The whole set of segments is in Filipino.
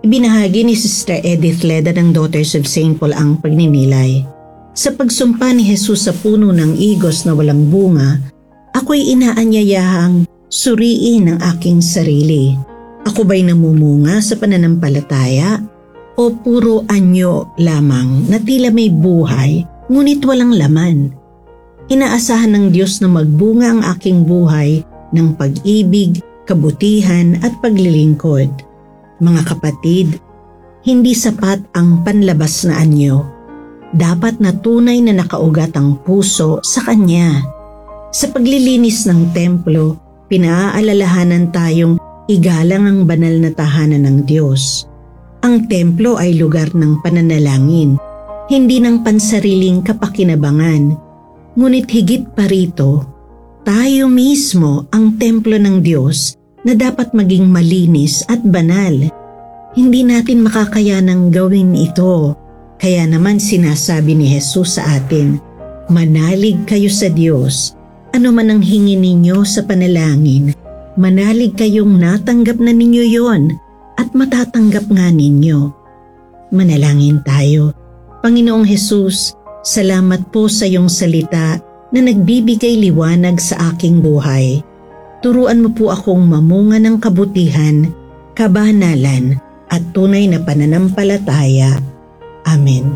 Ibinahagi ni Sister Edith Leda ng Daughters of St. Paul ang pagninilay. Sa pagsumpa ni Jesus sa puno ng igos na walang bunga, ako'y inaanyayahang suriin ang aking sarili. Ako ba'y namumunga sa pananampalataya o puro anyo lamang na tila may buhay ngunit walang laman? Inaasahan ng Diyos na magbunga ang aking buhay ng pag-ibig, kabutihan at paglilingkod. Mga kapatid, hindi sapat ang panlabas na anyo. Dapat na tunay na nakaugat ang puso sa Kanya. Sa paglilinis ng templo, pinaaalalahanan tayong igalang ang banal na tahanan ng Diyos. Ang templo ay lugar ng pananalangin, hindi ng pansariling kapakinabangan. Ngunit higit pa rito, tayo mismo ang templo ng Diyos na dapat maging malinis at banal. Hindi natin makakayanang gawin ito. Kaya naman sinasabi ni Jesus sa atin, manalig kayo sa Diyos. Ano man ang hingin ninyo sa panalangin, manalig kayong natanggap na ninyo yon at matatanggap nga ninyo. Manalangin tayo. Panginoong Jesus, salamat po sa iyong salita na nagbibigay liwanag sa aking buhay. Turuan mo po akong mamunga ng kabutihan, kabanalan at tunay na pananampalataya. Amen.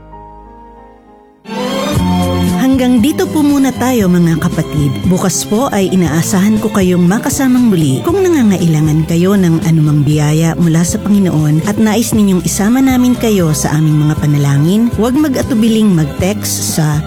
Hanggang dito po muna tayo mga kapatid. Bukas po ay inaasahan ko kayong makasamang muli. Kung nangangailangan kayo ng anumang biyaya mula sa Panginoon at nais ninyong isama namin kayo sa aming mga panalangin, huwag mag-atubiling mag-text sa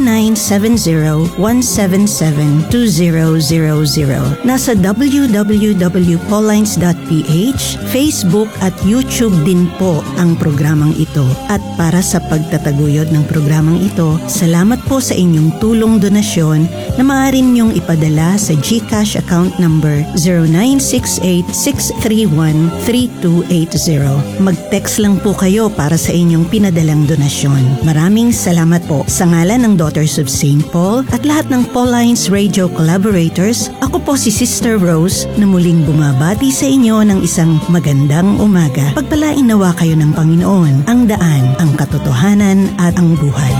0970-177-2000. Nasa www.paullines.ph, Facebook at YouTube din po ang programang ito. At para sa pagtataguyod ng programang ito, salamat po sa inyong tulong donasyon na maaari ninyong ipadala sa GCash account number 0968-631-3280. Mag-text lang po kayo para sa inyong pinadalang donasyon. Maraming salamat po. Sa ngalan ng Daughters of St. Paul at lahat ng Paullines Radio collaborators, ako po si Sister Rose na muling bumabati sa inyo ng isang magandang umaga. Pagpalain nawa kayo ng Panginoon, ang daan, ang katotohanan at ang buhay.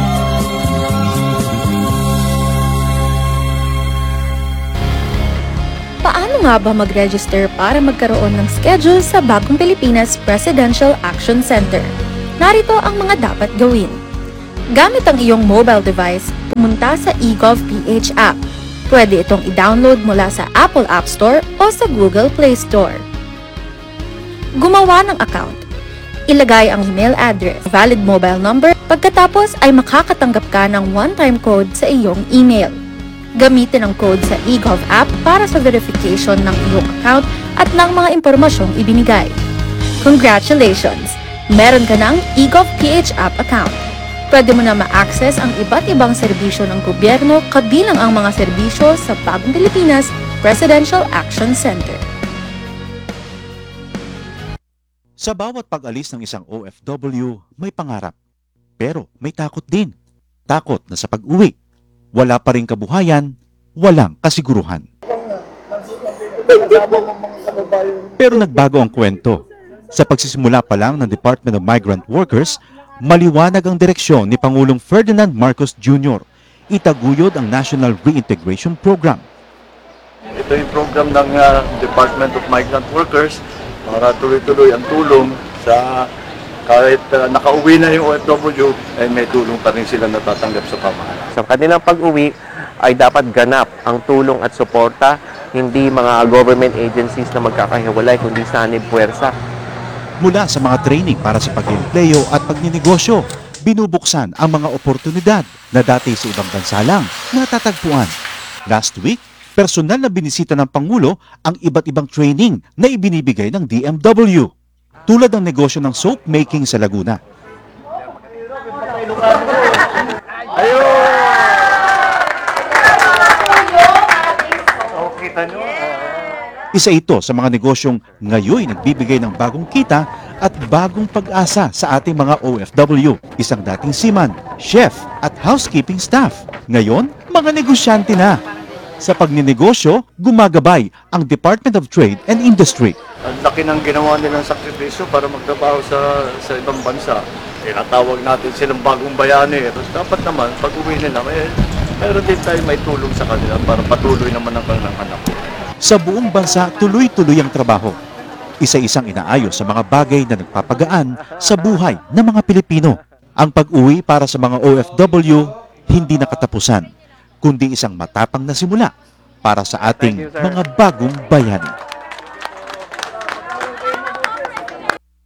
Paano nga ba mag-register para magkaroon ng schedule sa Bagong Pilipinas Presidential Action Center? Narito ang mga dapat gawin. Gamit ang iyong mobile device, pumunta sa eGov.ph app. Pwede itong i-download mula sa Apple App Store o sa Google Play Store. Gumawa ng account. Ilagay ang email address, valid mobile number, pagkatapos ay makakatanggap ka ng one-time code sa iyong email. Gamitin ang code sa eGov app para sa verification ng iyong account at ng mga impormasyong ibinigay. Congratulations! Meron ka ng eGov.ph app account. Pwede mo na ma-access ang iba't ibang serbisyo ng gobyerno kabilang ang mga serbisyo sa Bagong Pilipinas Presidential Action Center. Sa bawat pag-alis ng isang OFW, may pangarap. Pero may takot din. Takot na sa pag-uwi, wala pa ring kabuhayan, walang kasiguruhan. Pero nagbago ang kwento. Sa pagsisimula pa lang ng Department of Migrant Workers, maliwanag ang direksyon ni Pangulong Ferdinand Marcos Jr. Itaguyod ang National Reintegration Program. Ito yung program ng Department of Migrant Workers para tuloy-tuloy ang tulong sa kahit nakauwi na yung OFW, ay may tulong pa rin sila natatanggap sa pamahalaan. Sa kanilang pag-uwi ay dapat ganap ang tulong at suporta, hindi mga government agencies na magkakahiwalay, kundi sanib puwersa. Mula sa mga training para sa pag-empleo at pagninegosyo, binubuksan ang mga oportunidad na dati sa ibang bansa lang natatagpuan. Last week, personal na binisita ng Pangulo ang iba't ibang training na ibinibigay ng DMW. Tulad ng negosyo ng soap making sa Laguna. Isa ito sa mga negosyong ngayon nagbibigay ng bagong kita at bagong pag-asa sa ating mga OFW. Isang dating seaman, chef at housekeeping staff. Ngayon, mga negosyante na. Sa pagninegosyo, gumagabay ang Department of Trade and Industry Ang laki ng ginawa nilang sakripisyo para magtrabaho sa ibang bansa. Tinatawag natin silang bagong bayani. Tapos dapat naman, pag uwi nila, meron din tayo may tulong sa kanila para patuloy naman ang kanilang anak. Sa buong bansa, tuloy-tuloy ang trabaho. Isa-isang inaayos sa mga bagay na nagpapagaan sa buhay ng mga Pilipino. Ang pag-uwi para sa mga OFW, hindi nakatapusan, kundi isang matapang na simula para sa ating mga bagong bayani.